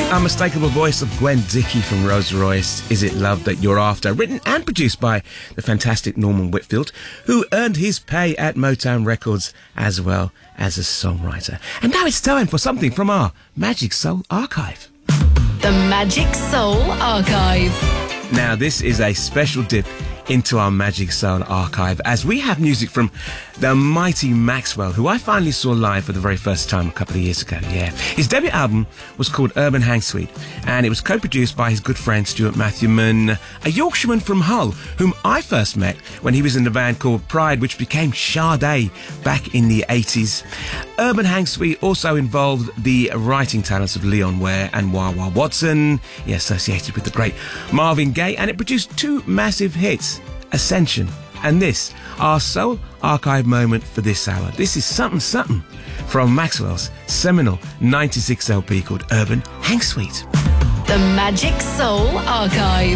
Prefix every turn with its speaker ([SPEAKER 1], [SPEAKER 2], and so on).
[SPEAKER 1] Unmistakable voice of Gwen Dickey from Rolls Royce, Is It Love That You're After? Written and produced by the fantastic Norman Whitfield, who earned his pay at Motown Records as well as a songwriter. And now it's time for something from our Magic Soul Archive.
[SPEAKER 2] The Magic Soul Archive.
[SPEAKER 1] Now, this is a special dip into our Magic Soul Archive as we have music from the mighty Maxwell, who I finally saw live for the very first time a couple of years ago. Yeah, his debut album was called Urban Hang Suite, and it was co-produced by his good friend Stuart Matthewman, a Yorkshireman from Hull, whom I first met when he was in the band called Pride, which became Sade back in the 80s. Urban Hang Suite also involved the writing talents of Leon Ware and Wah Wah Watson, associated with the great Marvin Gaye, and it produced two massive hits, Ascension and this, our Soul Archive moment for this hour. This is something from Maxwell's seminal 96 LP called Urban Hang Suite.
[SPEAKER 2] The Magic Soul Archive.